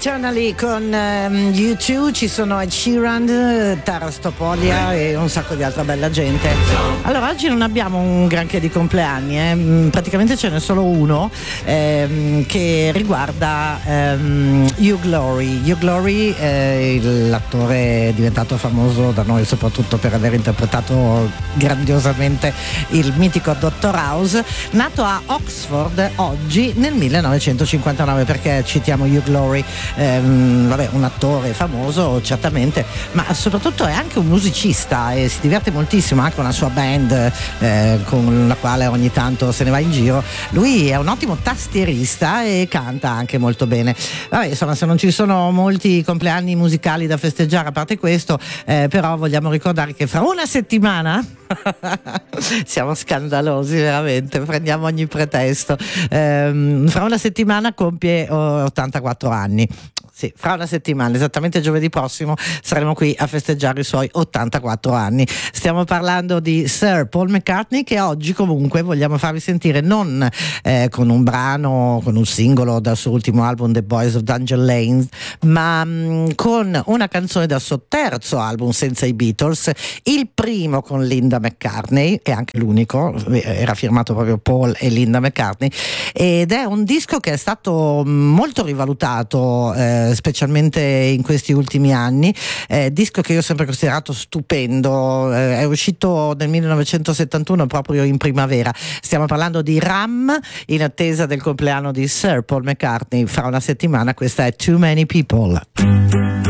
Eternally con U2, ci sono Ed Sheeran, Taras Topolia e un sacco di altra bella gente. Allora, oggi non abbiamo un granché di compleanni, praticamente ce n'è solo uno che riguarda Hugh Laurie. Hugh Laurie, l'attore diventato famoso da noi soprattutto per aver interpretato grandiosamente il mitico Dr. House, nato a Oxford oggi nel 1959. Perché citiamo Hugh Laurie? Un attore famoso certamente, ma soprattutto è anche un musicista e si diverte moltissimo, anche una sua band con la quale ogni tanto se ne va in giro. Lui è un ottimo tastierista e canta anche molto bene. Vabbè, insomma, se non ci sono molti compleanni musicali da festeggiare a parte questo, però vogliamo ricordare che fra una settimana siamo scandalosi veramente, prendiamo ogni pretesto. Fra una settimana compie 84 anni. Sì, fra una settimana, esattamente giovedì prossimo, saremo qui a festeggiare i suoi 84 anni. Stiamo parlando di Sir Paul McCartney, che oggi comunque vogliamo farvi sentire non con un brano, con un singolo dal suo ultimo album The Boys of Danger Lane, ma con una canzone dal suo terzo album senza i Beatles, il primo con Linda McCartney e anche l'unico, era firmato proprio Paul e Linda McCartney, ed è un disco che è stato molto rivalutato, specialmente in questi ultimi anni, disco che io ho sempre considerato stupendo, è uscito nel 1971 proprio in primavera. Stiamo parlando di Ram, in attesa del compleanno di Sir Paul McCartney fra una settimana. Questa è Too Many People.